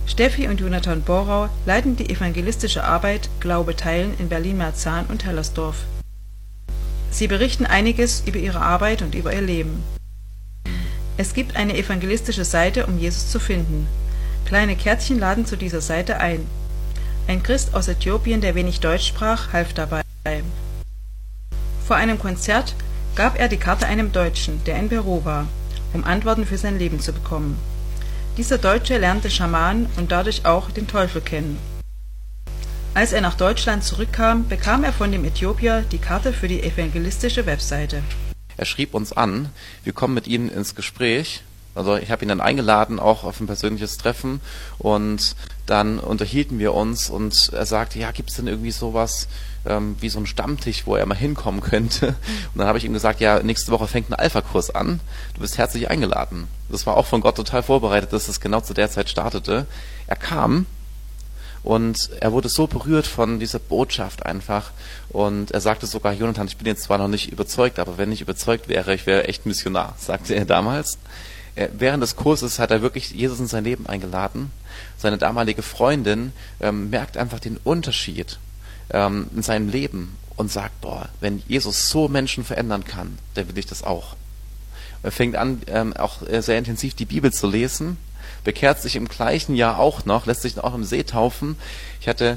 Steffi und Jonathan Borau leiten die evangelistische Arbeit Glaube teilen in Berlin-Marzahn und Hellersdorf. Sie berichten einiges über ihre Arbeit und über ihr Leben. Es gibt eine evangelistische Seite, um Jesus zu finden. Kleine Kärtchen laden zu dieser Seite ein. Ein Christ aus Äthiopien, der wenig Deutsch sprach, half dabei. Vor einem Konzert gab er die Karte einem Deutschen, der in Peru war, um Antworten für sein Leben zu bekommen. Dieser Deutsche lernte Schamanen und dadurch auch den Teufel kennen. Als er nach Deutschland zurückkam, bekam er von dem Äthiopier die Karte für die evangelistische Webseite. Er schrieb uns an, wir kommen mit ihm ins Gespräch. Also ich habe ihn dann eingeladen, auch auf ein persönliches Treffen, und dann unterhielten wir uns und er sagte, ja, gibt's denn irgendwie sowas wie so ein Stammtisch, wo er mal hinkommen könnte? Und dann habe ich ihm gesagt, ja, nächste Woche fängt ein Alpha-Kurs an, du bist herzlich eingeladen. Das war auch von Gott total vorbereitet, dass es genau zu der Zeit startete. Er kam und er wurde so berührt von dieser Botschaft einfach, und er sagte sogar, Jonathan, ich bin jetzt zwar noch nicht überzeugt, aber wenn ich überzeugt wäre, ich wäre echt Missionar, sagte er damals. Während des Kurses hat er wirklich Jesus in sein Leben eingeladen. Seine damalige Freundin merkt einfach den Unterschied in seinem Leben und sagt, boah, wenn Jesus so Menschen verändern kann, dann will ich das auch. Er fängt an, auch sehr intensiv die Bibel zu lesen, bekehrt sich im gleichen Jahr auch noch, lässt sich auch im See taufen. Ich hatte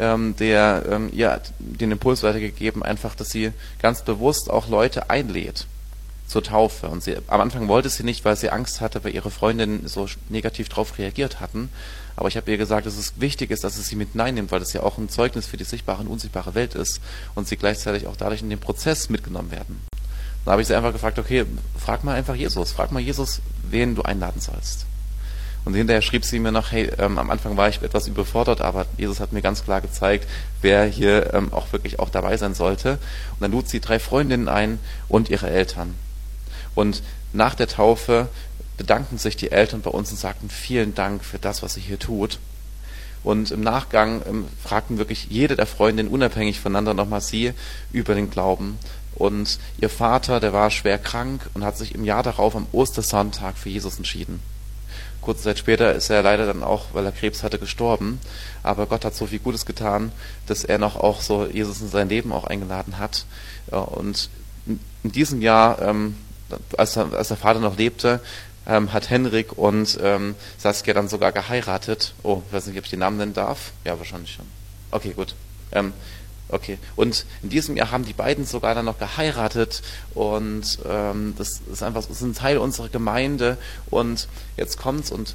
ihr den Impuls weitergegeben, einfach, dass sie ganz bewusst auch Leute einlädt zur Taufe. Und am Anfang wollte sie nicht, weil sie Angst hatte, weil ihre Freundinnen so negativ darauf reagiert hatten. Aber ich habe ihr gesagt, dass es wichtig ist, dass es sie mit hineinnimmt, weil das ja auch ein Zeugnis für die sichtbare und unsichtbare Welt ist und sie gleichzeitig auch dadurch in den Prozess mitgenommen werden. Dann habe ich sie einfach gefragt, okay, frag mal Jesus, wen du einladen sollst. Und hinterher schrieb sie mir noch, hey, am Anfang war ich etwas überfordert, aber Jesus hat mir ganz klar gezeigt, wer hier auch wirklich auch dabei sein sollte. Und dann lud sie 3 Freundinnen ein und ihre Eltern. Und nach der Taufe bedankten sich die Eltern bei uns und sagten, vielen Dank für das, was ihr hier tut. Und im Nachgang fragten wirklich jede der Freundinnen unabhängig voneinander nochmal sie über den Glauben. Und ihr Vater, der war schwer krank und hat sich im Jahr darauf am Ostersonntag für Jesus entschieden. Kurze Zeit später ist er leider dann auch, weil er Krebs hatte, gestorben. Aber Gott hat so viel Gutes getan, dass er noch auch so Jesus in sein Leben auch eingeladen hat. Und in diesem Jahr, als der Vater noch lebte, hat Henrik und Saskia dann sogar geheiratet. Oh, ich weiß nicht, ob ich den Namen nennen darf. Ja, wahrscheinlich schon. Okay, gut. Okay. Und in diesem Jahr haben die beiden sogar dann noch geheiratet, und das ist ein Teil unserer Gemeinde. Und jetzt kommt's, und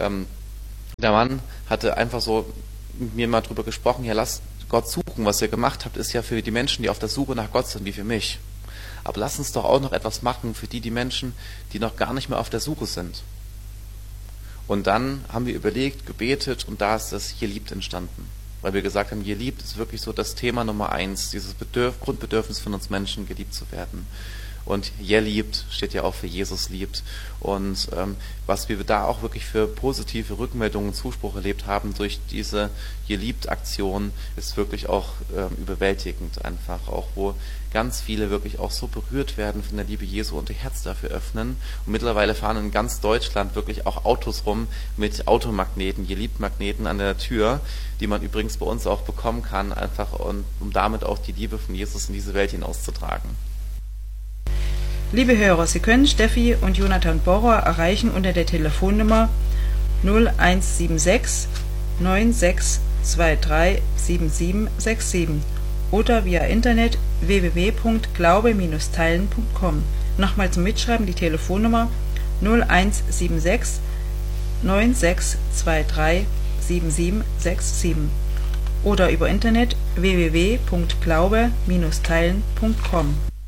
der Mann hatte einfach so mit mir mal drüber gesprochen, ja, lasst Gott suchen, was ihr gemacht habt, ist ja für die Menschen, die auf der Suche nach Gott sind, wie für mich. Aber lasst uns doch auch noch etwas machen für die Menschen, die noch gar nicht mehr auf der Suche sind. Und dann haben wir überlegt, gebetet, und da ist das Ihr liebt entstanden. Weil wir gesagt haben, Ihr liebt ist wirklich so das Thema Nummer 1, dieses Grundbedürfnis von uns Menschen, geliebt zu werden. Und Ihr liebt steht ja auch für Jesus liebt. Und was wir da auch wirklich für positive Rückmeldungen und Zuspruch erlebt haben durch diese Ihr liebt Aktion, ist wirklich auch überwältigend einfach. Auch wo ganz viele wirklich auch so berührt werden von der Liebe Jesu und ihr Herz dafür öffnen. Und mittlerweile fahren in ganz Deutschland wirklich auch Autos rum mit Automagneten, Ihr liebt Magneten an der Tür, die man übrigens bei uns auch bekommen kann, einfach um damit auch die Liebe von Jesus in diese Welt hinauszutragen. Liebe Hörer, Sie können Steffi und Jonathan Borau erreichen unter der Telefonnummer 0176 9623 7767 oder via Internet www.glaube-teilen.com. Nochmal zum Mitschreiben die Telefonnummer 0176 9623 7767 oder über Internet www.glaube-teilen.com.